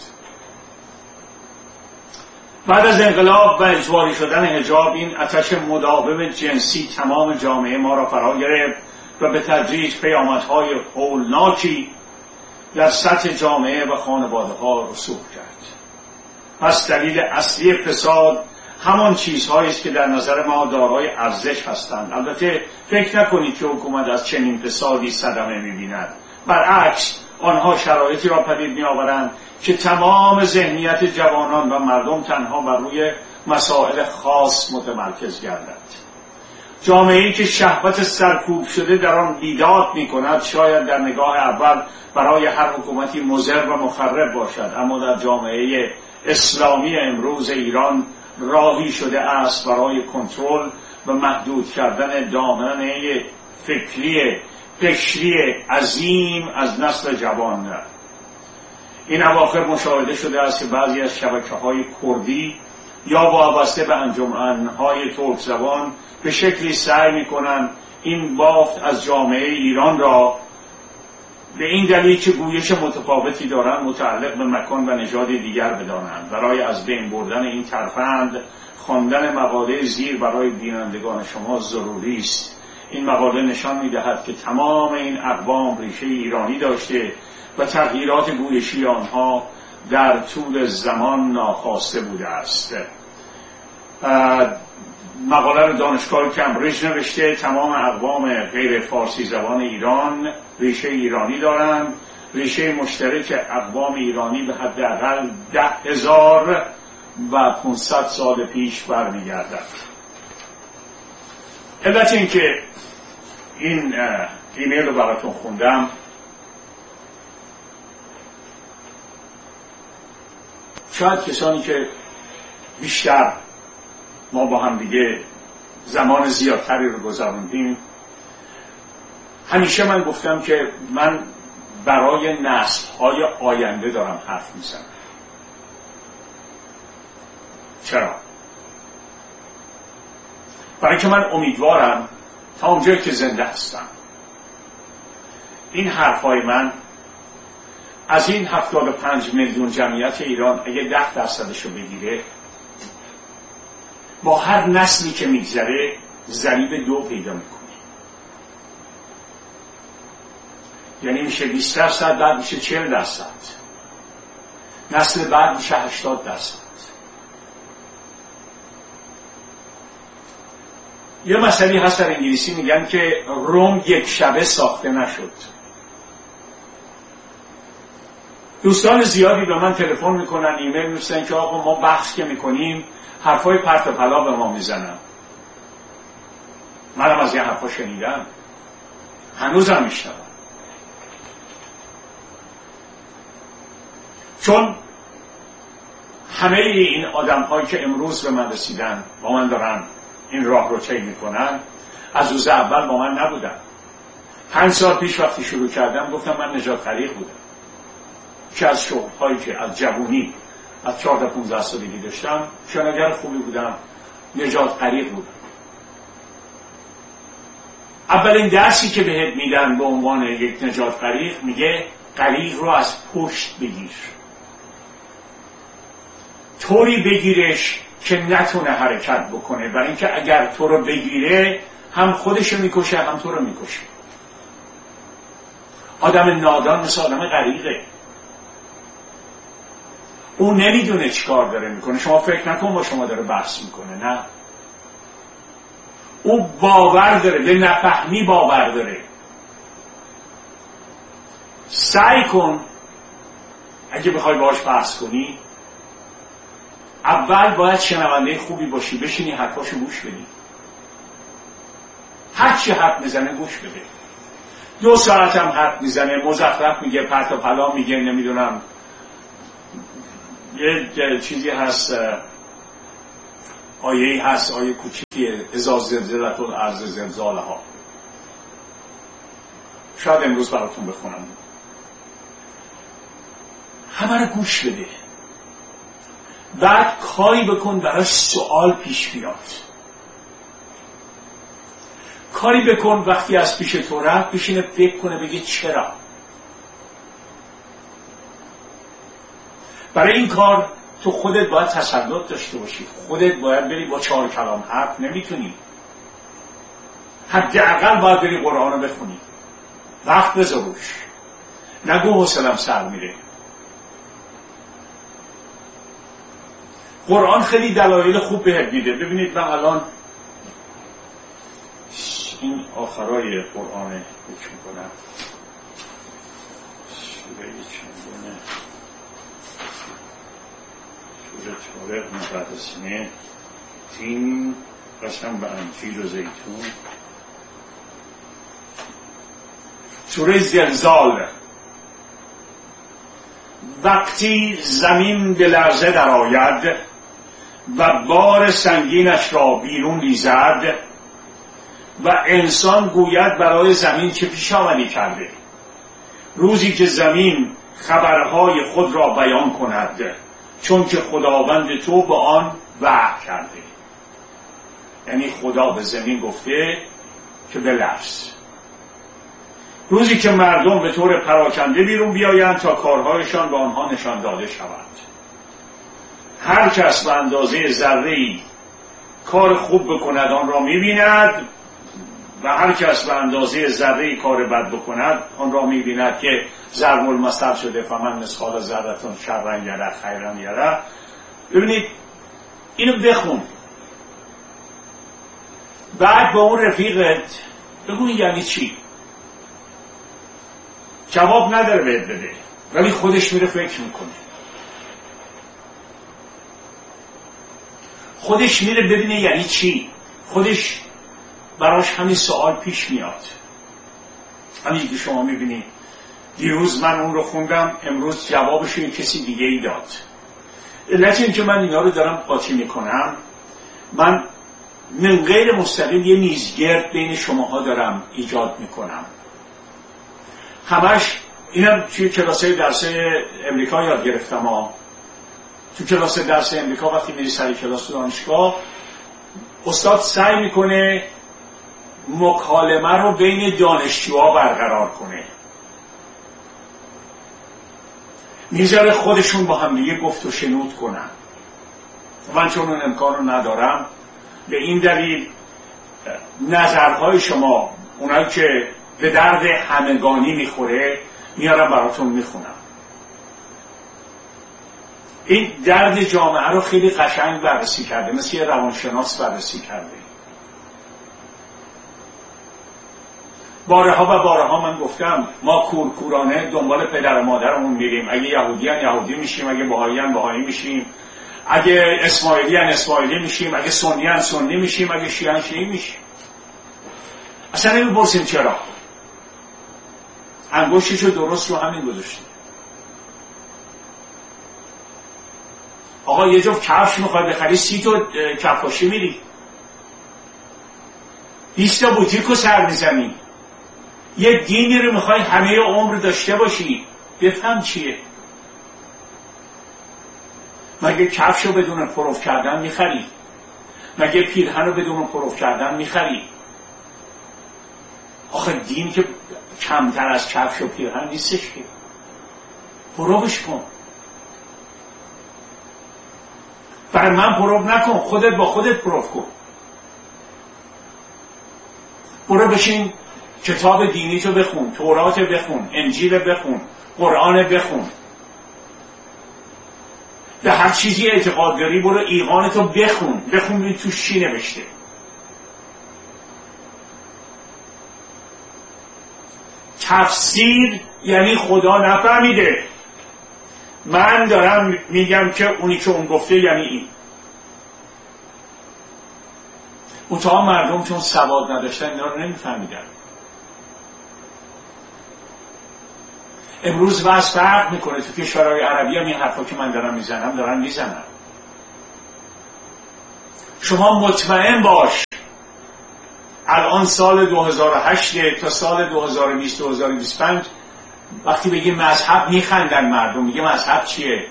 بعد از انقلاب و اجباری شدن حجاب، این آتش مداوم جنسی تمام جامعه ما را فرا گرفت و به تدریج پیامدهای هولناکی در سطح جامعه و خانواده‌ها رسوخ کرد. پس دلیل اصلی فساد همان چیزهایی است که در نظر ما دارای ارزش هستند. البته فکر نکنید که حکومت از چنین فسادی صدمه می‌بیند. برعکس آنها شرایطی را پدید می‌آورند که تمام ذهنیت جوانان و مردم تنها بر روی مسائل خاص متمرکز گردد. جامعه‌ای که شهوت سرکوب شده در آن بیداد می‌کند شاید در نگاه اول برای هر حکومتی مضر و مخرب باشد، اما در جامعه اسلامی امروز ایران راهی شده است برای کنترل و محدود کردن دامنه فکری قشری عظیم از نسل جوان. این اواخر مشاهده شده است که بعضی از شبکه‌های کردی یا وابسته به انجمن‌های ترک زبان به شکلی سعی می‌کنند این بافت از جامعه ایران را به این دلیل که گویش متفاوتی دارند متعلق به مکان و نژاد دیگر بدانند. برای از بین بردن این ترفند خواندن مقاله زیر برای بینندگان شما ضروری است. این مقاله نشان می‌دهد که تمام این اقوام ریشه ایرانی داشته و تغییرات گویشی آنها در طول زمان ناخواسته بوده است. مقاله رو دانشگاه کمبریج نوشته. تمام اقوام غیر فارسی زبان ایران ریشه ایرانی دارند. ریشه مشترک اقوام ایرانی به حداقل ده هزار و پانصد سال پیش برمیگردد. علت این که این ایمیل رو براتون خوندم شاید کسانی که بیشتر ما با هم دیگه زمان زیادتری رو گذروندیم، همیشه من گفتم که من برای نسل‌های آینده دارم حرف میزنم. چرا؟ برای که من امیدوارم تا اونجایی که زنده هستم این حرفای من از این هفتاد و پنج میلیون جمعیت ایران اگه ده درصدشو بگیره با هر نسلی که میگذره ضریب دو پیدا میکنه. یعنی میشه بیست درصد، بعد میشه چهل درصد، نسل بعد میشه هشتاد درصد. یه مسئله هست در انگلیسی میگن که روم یک شبه ساخته نشد. دوستان زیادی به من تلفن میکنن، ایمیل می‌نویسن که آقا ما بحث که میکنیم حرفای پرت و پلا به ما میزنن. منم از یه حرفا شنیدم، هنوزم میشنوم. چون همه این آدم هایی که امروز به من رسیدن با من دارن این راه رو طی میکنن از روز اول با من نبودن. پنج سال پیش وقتی شروع کردم گفتم من نجات طریق بودم که از شغل‌هایی که از جوانی از چهارده پانزده سالگی داشتم شناگر خوبی بودم، نجات طریق بودم. اولین درسی که بهت میدن به عنوان یک نجات طریق میگه طریق رو از پشت بگیر، طوری بگیرش که نتونه حرکت بکنه، برای اینکه اگر تو رو بگیره هم خودشو میکشه هم تو رو میکشه. آدم نادان مثل آدم غریقه، او نمیدونه چی کار داره میکنه. شما فکر نکن با شما داره بحث میکنه، نه، او باور داره، به نفهمی باور داره. سعی کن اگه بخوای باهاش بحث کنی اول باید شنونده خوبی باشی، بشینی حرفاشو گوش بدی، هر چی حرف میزنه گوش بده. دو ساعت هم حرف میزنه، مزخرف میگه، پرت و پلا میگه، نمیدونم یه چیزی هست، آیه‌ای هست، آیه کوچیکی، اذا زلزلت الارض زلزالها. شاید امروز براتون بخونم. همه رو گوش بده، بعد کاری بکن براش سوال پیش بیاد. کاری بکن وقتی از پیش تو رفت بشینه فکر کنه بگه چرا. برای این کار تو خودت باید تسلط داشته باشی، خودت باید بری با چهار کلام حرف نمیتونی، حداقل باید بری قرآن رو بخونی، وقت بذار روش، نگو حوصله‌ام سر میره. قرآن خیلی دلایل خوب بهت میده. ببینید من الان این آخرای قرآن بچ میکنم، سوره چندونه، سوره طارق بعد سنه تین قسم به انجیل و زیتون، سوره زلزال. وقتی زمین به لرزه در آید و بار سنگینش را بیرون ریزد و انسان گوید برای زمین چه پیش آمدی کرده، روزی که زمین خبرهای خود را بیان کند چون که خداوند تو به آن وحی کرده. یعنی خدا به زمین گفته که بلرز. روزی که مردم به طور پراکنده بیرون بیایند تا کارهایشان به آنها نشان داده شود. هر کس به اندازه ذره‌ای کار خوب بکند آن را می‌بیند و هر کس به اندازه ذره‌ای کار بد بکند آن را می‌بیند که ضرب المثل شده فمن مثقال ذره شرا یره خیرا یره. ببینید اینو بخون، بعد با اون رفیقت بگو یعنی چی. جواب نداره بهت بده ولی خودش میره فکر میکنه، خودش میره ببینه یعنی چی، خودش براش همین سوال پیش میاد. همین که شما میبینید دیروز من اون رو خوندم، امروز جوابش یه کسی دیگه ای داد. علت این که من اینا رو دارم قاطی میکنم، من من غیر مستقیم یه میزگرد بین شماها دارم ایجاد میکنم. همش اینم توی کلاسه درس امریکا یاد گرفتم ها. تو کلاس درس امریکا وقتی میری سر کلاس دانشگاه، استاد سعی میکنه مکالمه رو بین دانشجوها برقرار کنه، میذاره خودشون با هم دیگه گفت و شنود کنن. من چون اون امکان رو ندارم، به این دلیل نظرهای شما، اونایی که به درد همگانی میخوره، میارم براتون میخونم. این درد جامعه رو خیلی قشنگ بررسی کرده، مثل یه روانشناس بررسی کرده. بارها و بارها من گفتم ما کورکورانه دنبال پدر و مادرمون میریم. اگه یهودیان یهودی میشیم، اگه بهاییان بهایی میشیم، اگه اسماعیلیان اسماعیلی میشیم، اگه سنیان سنی میشیم، اگه شیعان شیعی میشیم. اصلا نمیپرسیم چرا. انگشتشو درست رو همین گذاشته. آقا یه جفت کفش میخوای بخری، سی تا کفاشی میری، بیست تا بوتیکو سر میزنی. یه دینی رو میخوای همه عمر داشته باشی، بفهم چیه. مگه کفشو بدون پروف کردن میخری؟ مگه پیرهن رو بدون پروف کردن میخری؟ آخه دین که کمتر از کفش و پیرهن نیستش که. پروفش کن. برای من پروف نکن، خودت با خودت پروف کن. برو بشین کتاب دینی تو بخون، تورات بخون، انجیل بخون، قرآن بخون. به هر چیزی اعتقاد داری برو ایقانتو بخون، بخون ببین توش چی نوشته. تفسیر یعنی خدا نفهمیده، من دارم میگم که اونی که اون گفته یعنی این. اونتا مردم چون سواد نداشتن اینا رو نمیفهمیدن. امروز وضع فرق میکنه. تو کشورهای عربی هم این حرفا که من دارم میزنم دارن میزنن. شما مطمئن باش الان سال دو هزار و هشت تا سال دو هزار و بیست دو هزار و بیست و پنج وقتی بگیم مذهب میخندن مردم، میگه مذهب چیه؟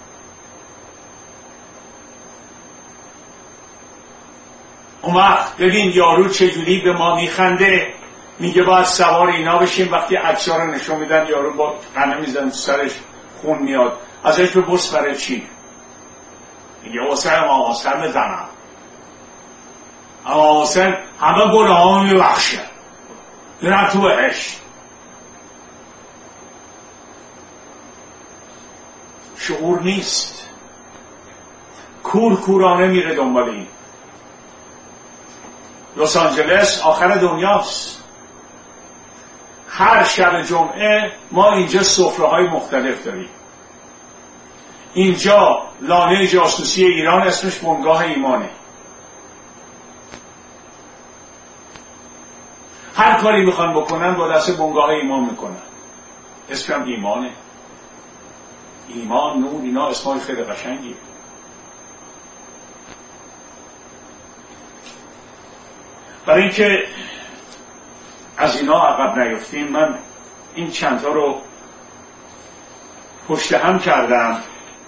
اون وقت ببین یارو چجوری به ما میخنده، میگه باید سوار اینا بشیم. وقتی عکس‌ها رو نشون میدن یارو با قنه میزن تو سرش خون میاد، ازش بپرس برای چی؟ میگه حسین امام حسین بزنم، امام حسین همه گناهامو میبخشه، میرم تو بهشت. شعور نیست، کور کورانه میره دنبال این. لس آنجلس آخر دنیاست. هر شب جمعه ما اینجا سفره‌های مختلف داریم. اینجا لانه جاسوسی ایران اسمش بنگاه ایمانه. هر کاری میخوان بکنن با دست بنگاه ایمان میکنن. اسمم ایمانه. ایمان، نور، اینا اسمای خیلی قشنگیه. برای اینکه از اینا عقب نیفتیم من این چندتا رو پشت هم کردم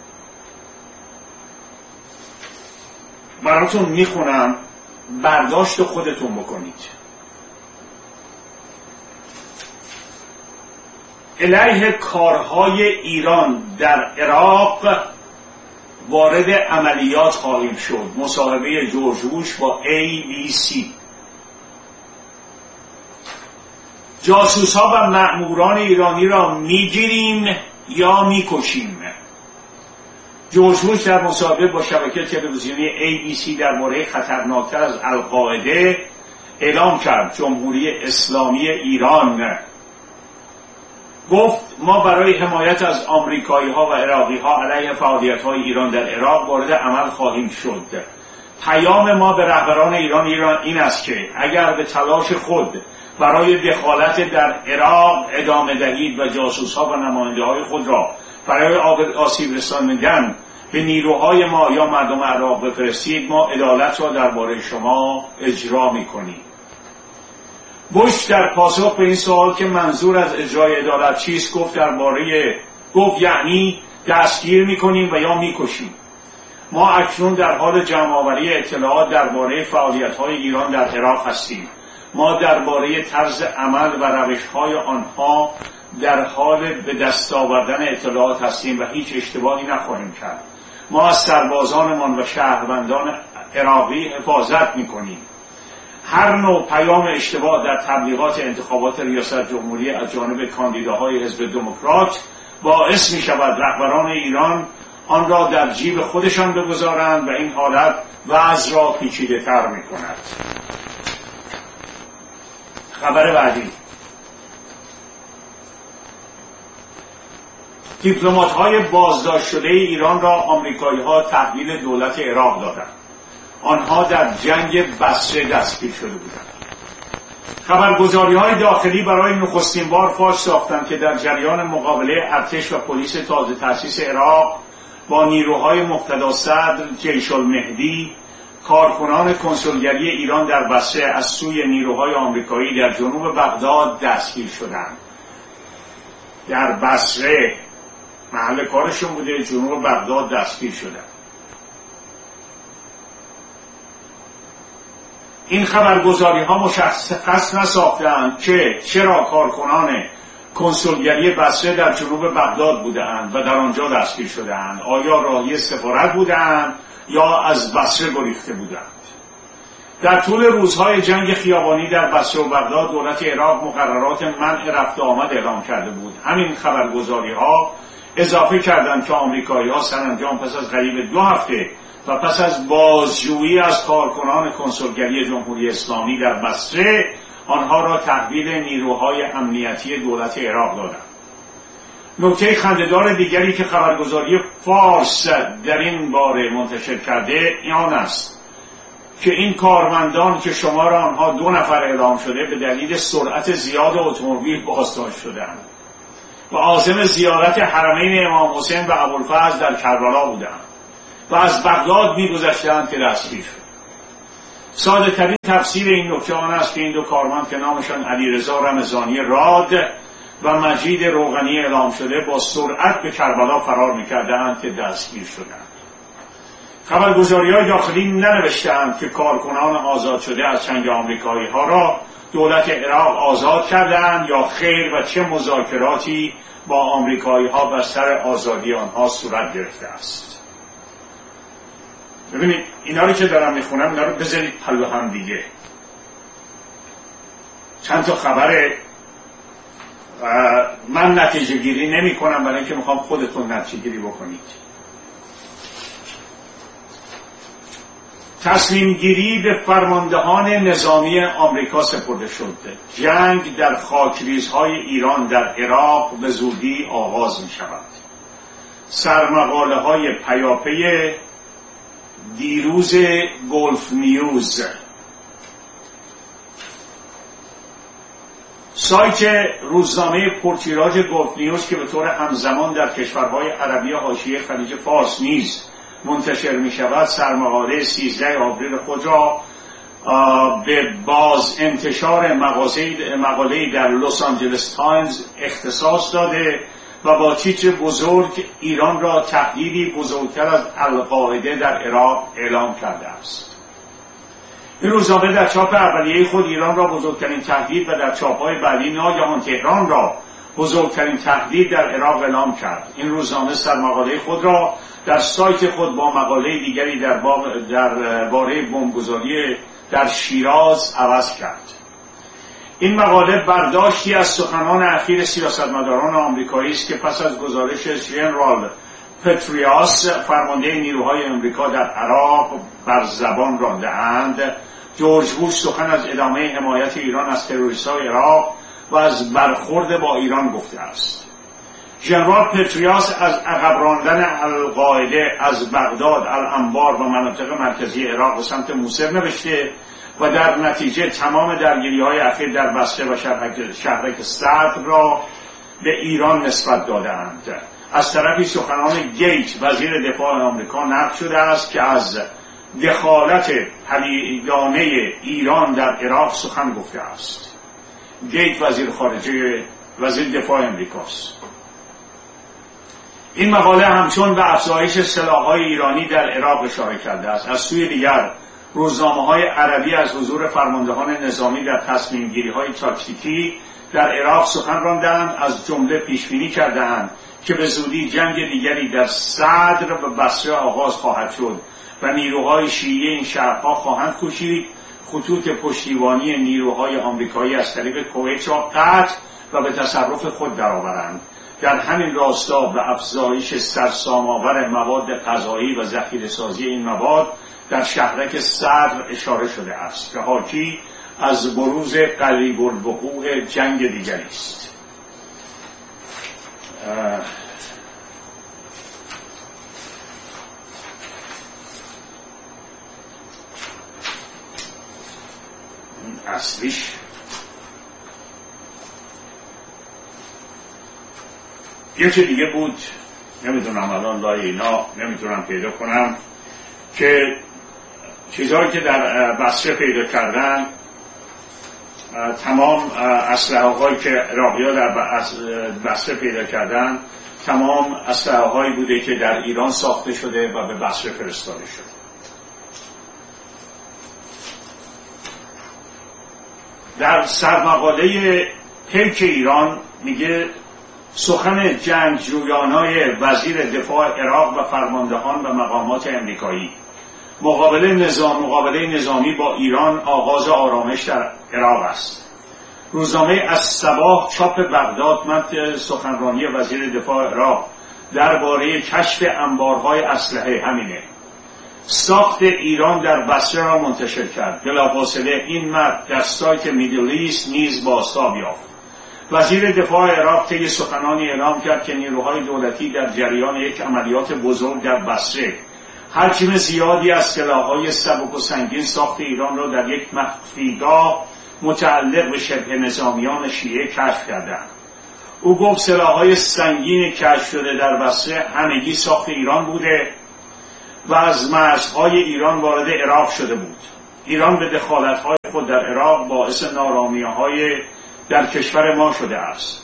براتون میخونم، برداشت خودتون بکنید. علیه کارهای ایران در عراق وارد عملیات خواهیم شد. مصاحبه جورج بوش با ای بی سی. جاسوس ها و مأموران ایرانی را میگیریم یا میکشیم. جورج بوش در مصاحبه با شبکه تلویزیونی ای بی سی درباره خطرناکتر از القاعده اعلام کرد جمهوری اسلامی ایران. گفت ما برای حمایت از آمریکایی ها و عراقی ها علیه فعالیت های ایران در عراق وارد عمل خواهیم شد. پیام ما به رهبران ایران ایران این است که اگر به تلاش خود برای دخالت در عراق ادامه دهید و جاسوس ها و نماینده های خود را برای آسیب رساندن به نیروهای ما یا مردم عراق بفرستید، ما عدالت را درباره شما اجرا می‌کنیم. بوش در پاسخ به این سوال که منظور از اجرای عدالت چیست گفت درباره گفت یعنی دستگیر می‌کنیم و یا می‌کشیم. ما اکنون در حال جمع‌آوری اطلاعات درباره فعالیت‌های ایران در عراق هستیم. ما درباره طرز عمل و روش‌های آنها در حال به دست آوردن اطلاعات هستیم و هیچ اشتباهی نخواهیم کرد. ما از سربازانمان و شهروندان عراقی حفاظت می‌کنیم. هر نوع پیام اشتباه در تبلیغات انتخابات ریاست جمهوری از جانب کاندیداهای حزب دموکرات باعث می‌شود رهبران ایران آن را در جیب خودشان بگذارند و این حالت وضع را پیچیده‌تر می‌کند. خبر بعدی: دیپلمات‌های بازداشت شده ایران را آمریکایی‌ها تحویل دولت عراق دادند. آنها در جنگ بصره دستگیر شده بودند. خبرگزاری‌های داخلی برای نخستین بار فاش ساختند که در جریان مقابله ارتش و پلیس تازه تأسیس عراق با نیروهای مقتدا صدر جیش المهدی، کارکنان کنسولگری ایران در بصره از سوی نیروهای آمریکایی در جنوب بغداد دستگیر شدند. در بصره محل کارشون بوده، جنوب بغداد دستگیر شدند. این خبرگزاری ها مشخص نساختند که چرا کارکنان کنسولگری بصره در جنوب بغداد بودند و در آنجا دستگیر شدند. آیا راهی سفارت بودند یا از بصره گریخته بودند؟ در طول روزهای جنگ خیابانی در بصره و بغداد دولت عراق مقررات منع رفت و آمد اعلام کرده بود. همین خبرگزاری ها اضافه کردند که آمریکایی ها سرانجام پس از قریب دو هفته و پس از بازجویی از کارکنان کنسولگری جمهوری اسلامی در بصره آنها را تحویل نیروهای امنیتی دولت عراق دادند. نکته خنده‌دار دیگری که خبرگزاری فارس در این باره منتشر کرده آن است که این کارمندان که شمار آنها دو نفر اعلام شده به دلیل سرعت زیاد اتومبیل بازداشت شدند. و عازم زیارت حرمین امام حسین و ابوالفضل در کربلا بودند و از بغداد می‌گذشتند که دستگیر شد. ساده ترین تفسیر این نکته آن است که این دو کارمند که نامشان علیرضا رمضانی راد و مجید روغنی اعلام شده با سرعت به کربلا فرار می‌کردند که دستگیر شدند. خبرگزاری‌های داخلی ننوشتند که کارکنان آزاد شده از چنگ آمریکایی‌ها را دولت عراق آزاد کردند یا خیر و چه مذاکراتی با آمریکایی‌ها بر سر آزادی آنها صورت گرفته است. ببینید اینا رو که دارم میخونم اینا رو بذارید پلو هم دیگه. چند تا خبره من نتیجه گیری نمی کنم برای اینکه میخوام خودتون نتیجه گیری بکنید. تصمیم گیری به فرماندهان نظامی آمریکا سپرده شد. جنگ در خاکریزهای ایران در عراق به زودی آغاز می شود. سرمقاله های پیاپی دیروز گلف نیوز. سایت روزنامه پرتیراژ گلف نیوز که به طور همزمان در کشورهای عربی حاشیه خلیج فارس نیز منتشر می شود سرمقاله سیزده آوریل خود را به باز انتشار مقاله در لس آنجلس تایمز اختصاص داده و با تیتر بزرگ ایران را تهدیدی بزرگتر از القاعده در عراق اعلام کرده است. این روزنامه در چاپ اولیه خود ایران را بزرگترین تهدید و در چاپ‌های بعدی ناگهان تهران را بزرگترین تهدید در عراق اعلام کرد. این روزنامه سرمقاله خود را در سایت خود با مقاله دیگری در باره بمبگذاری در شیراز عوض کرد. این مقاله برداشتی از سخنان اخیر سیاستمداران آمریکایی است که پس از گزارش ژنرال پتریاس فرمانده نیروهای آمریکا در عراق بر زبان رانده‌اند. جورج بوش سخن از ادامه حمایت ایران از تروریست‌های عراق و از برخورد با ایران گفته است. ژنرال پتریاس از عقب راندن القاعده از بغداد، الانبار و مناطق مرکزی عراق به سمت موصل نوشته و در نتیجه تمام درگیری‌های اخیر در بصره و شهرک صدر را به ایران نسبت داده‌اند. از طرفی سخنان گیت وزیر دفاع آمریکا نقل شده است که از دخالت پلیدانه ایران در عراق سخن گفته است. گیت وزیر خارجه وزیر دفاع آمریکاست. این مقاله همچون به افزایش سلاح‌های ایرانی در عراق اشاره کرده است. از سوی دیگر روزنامه‌های عربی از حضور فرماندهان نظامی در تصمیم‌گیری‌های تاکتیکی در عراق سخن راندند، از جمله پیشبینی کردند که به زودی جنگ دیگری در صدر و بصره آغاز خواهد شد و نیروهای شیعی این شهرها خواهند کوشید خطوط پشتیبانی نیروهای آمریکایی از طریق کویت را قطع و به تصرف خود درآورند. در همین راستا به افزایش سرسام‌آور مواد غذایی و ذخیره‌سازی این مواد در شهرک صدر اشاره شده است که حاکی از بروز قریب الوقوع جنگ دیگری است. اصلیش یه چه دیگه بود، نمیدونم الان لای اینا نمیتونم پیدا کنم، که چیزهایی که در بصره پیدا کردن تمام اسلحه هایی که عراقی ها در بصره پیدا کردن تمام اسلحه هایی بوده که در ایران ساخته شده و به بصره فرستاده شده. در سرمقاله پیک ایران میگه سخن جنگجویانای وزیر دفاع عراق و فرماندهان و مقامات امریکایی مقابله نظام مقابله نظامی با ایران آغاز آرامش در عراق است. روزنامه الصباح چاپ بغداد متن سخنرانی وزیر دفاع عراق درباره کشف انبارهای اسلحه همینه. ساخت ایران در بصره را منتشر کرد. بلافاصله این متن در سایت میدل ایست نیز بازتاب یافت. وزیر دفاع عراق طی سخنانی اعلام کرد که نیروهای دولتی در جریان یک عملیات بزرگ در بصره حجم زیادی از سلاح‌های سبک و سنگین ساخت ایران را در یک مخفیگاه متعلق به شبه نظامیان شیعه کشف کردند. او گفت سلاح‌های سنگین کشف شده در بصره همگی ساخت ایران بوده و از مرزهای ایران وارد عراق شده بود. ایران به دخالت‌های خود در عراق باعث نارامی‌های در کشور ما شده است.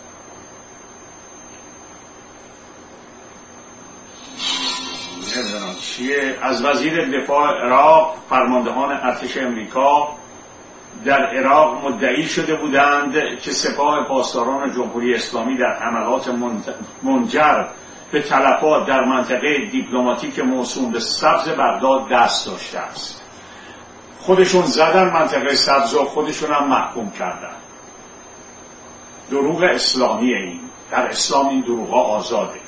نمیدونم چیه. از وزیر دفاع عراق فرماندهان ارتش امریکا در عراق مدعی شده بودند که سپاه پاسداران جمهوری اسلامی در حملات منجر به تلفات در منطقه دیپلماتیک موسوم به سبز بغداد دست داشته است. خودشون زدن منطقه سبز و خودشون هم محکوم کردن. دروغ اسلامی این. در اسلام این دروغا آزاده.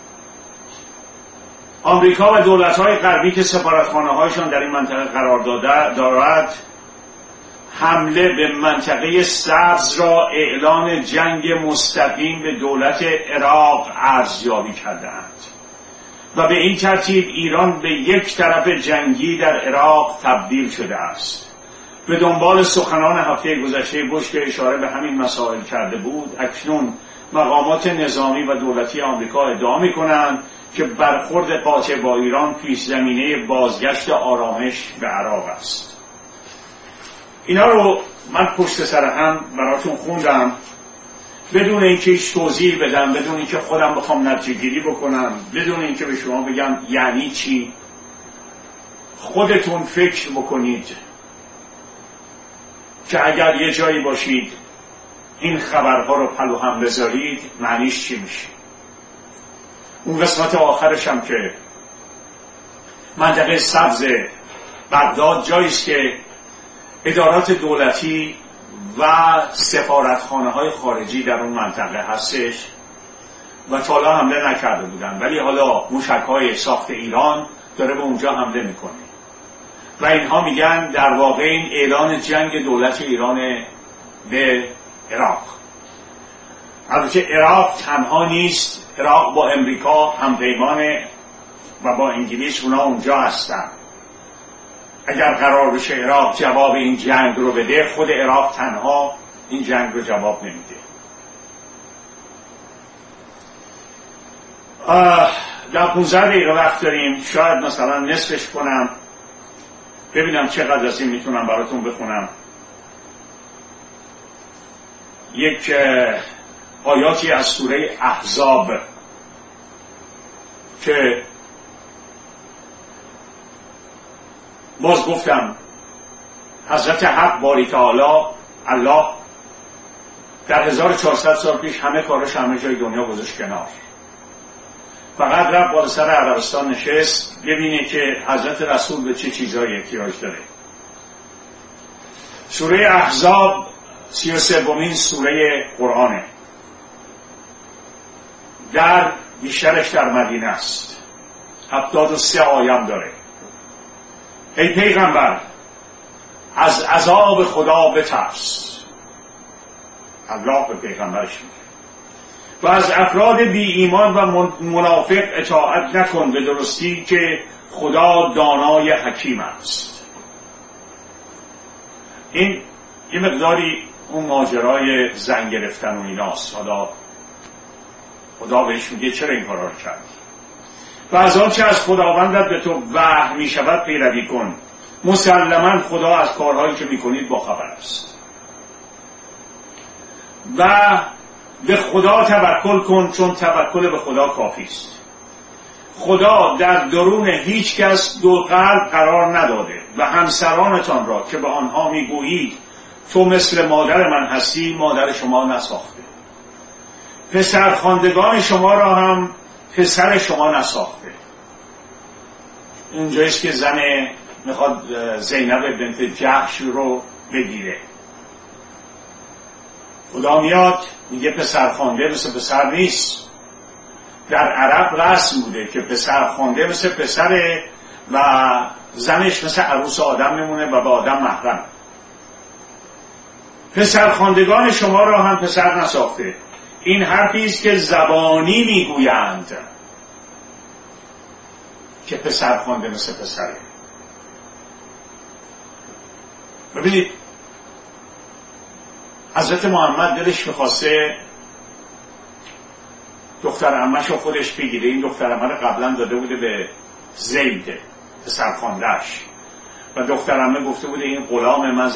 آمریکا و دولت‌های غربی که سفارتخانه‌هایشان در این منطقه قرار داده دارد حمله به منطقه سبز را اعلان جنگ مستقیم به دولت عراق ارزیابی کردند و به این ترتیب ایران به یک طرف جنگی در عراق تبدیل شده است. به دنبال سخنان هفته گذشته بوش که اشاره به همین مسائل کرده بود، اکنون مقامات نظامی و دولتی آمریکا ادعا می‌کنند که برخورد قاطع با ایران پیش زمینه بازگشت آرامش به عراق است. اینا رو من پشت سر هم براتون خوندم بدون اینکه هیچ توضیح بدم، بدون اینکه خودم بخوام نتیجه گیری بکنم، بدون اینکه به شما بگم یعنی چی. خودتون فکر بکنید که اگر یه جایی باشید این خبرها رو پلو هم بذارید معنیش چی میشه. اون قسمت آخرش هم که منطقه سبز بغداد جاییست که ادارات دولتی و سفارتخانه های خارجی در اون منطقه هستش و تا حالا حمله نکرده بودن، ولی حالا موشک های ساخت ایران داره به اونجا حمله میکنه و اینها میگن در واقع این اعلان جنگ دولت ایران به عراق. البته عراق تنها نیست، عراق با امریکا همپیمانه و با انگلیس اونا اونجا هستن. اگر قرار بشه عراق جواب این جنگ رو بده، خود عراق تنها این جنگ رو جواب نمیده. در پونزده دقیقه وقت داریم، شاید مثلا نصفش کنم ببینم چقدر از این میتونم براتون بخونم. یک آیاتی از سوره احزاب که باز گفتم حضرت حق باری تعالی الله در هزار و چهارصد سال پیش همه کارش همه جای دنیا گذاشت کنار، فقط رفت بالا سر عربستان نشست ببینه که حضرت رسول به چه چیزایی احتیاج داره. سوره احزاب سی و سومین سوره قرآنه، در بیشترش در مدینه است، هفتاد و سه آیم داره. ای پیغمبر از عذاب خدا بترس، الله به پیغمبرش میگه، و از افراد بی ایمان و منافق اطاعت نکن به درستی که خدا دانای حکیم است. این یه مقداری اون ماجرای زن گرفتن و ایناست. حالا خدا بهش میگه چرا این کارا رو کردی؟ و از آنچه از خداوندت به تو وحی می شود پیروی کن، مسلماً خدا از کارهایی که میکنید با خبر است. و به خدا توکل کن، چون توکل به خدا کافی است. خدا در درون هیچ کس دو قلب قرار نداده و همسرانتان را که به آنها میگویید تو مثل مادر من هستی مادر شما نساخته، پسرخواندگان شما را هم پسر شما نساخته. اینجاییست که زن میخواد زینب بنت جحش رو بگیره. خدا میاد میگه پسرخوانده مثل پسر نیست. در عرب رسم بوده که پسرخوانده مثل پسره و زنش مثل عروس آدم میمونه و به آدم محرم. پسرخواندگان شما را هم پسر نساخته. این حرفی است که زبانی میگویند که پسر خوانده مثل پسره. ببینید حضرت محمد دلش میخواسته دختر عمه‌شو خودش بگیره. این دختر عمه رو قبلا داده بوده به زید سرخانده‌اش و دختر عمه گفته بوده این غلام من